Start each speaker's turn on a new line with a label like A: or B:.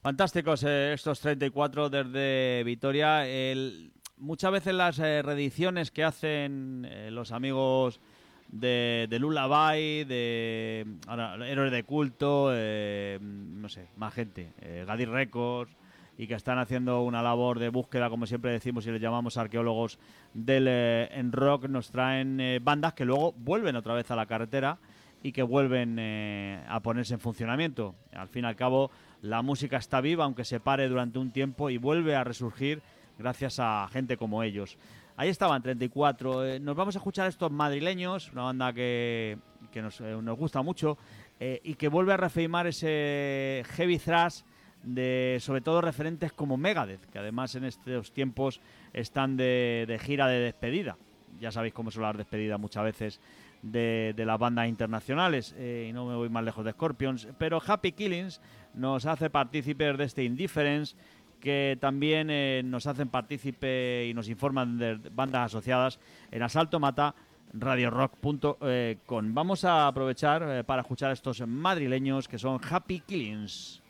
A: Fantásticos estos 34 desde Vitoria. Muchas veces las reediciones que hacen los amigos de Lullaby, de ahora, Héroes de Culto, no sé, más gente, Gadir Records, y que están haciendo una labor de búsqueda, como siempre decimos y les llamamos arqueólogos del en rock, nos traen bandas que luego vuelven otra vez a la carretera y que vuelven a ponerse en funcionamiento. Al fin y al cabo, la música está viva, aunque se pare durante un tiempo, y vuelve a resurgir gracias a gente como ellos. Ahí estaban 34. Nos vamos a escuchar a estos madrileños, una banda que nos gusta mucho y que vuelve a reafirmar ese heavy thrash de sobre todo referentes como Megadeth, que además en estos tiempos están de gira de despedida. Ya sabéis cómo son las despedidas muchas veces de las bandas internacionales, y no me voy más lejos de Scorpions, pero Happy Killings nos hace partícipes de este Indifference, que también nos hacen partícipe y nos informan de bandas asociadas en Asalto Mata radiorock.com. Vamos a aprovechar para escuchar a estos madrileños que son Happy Killings.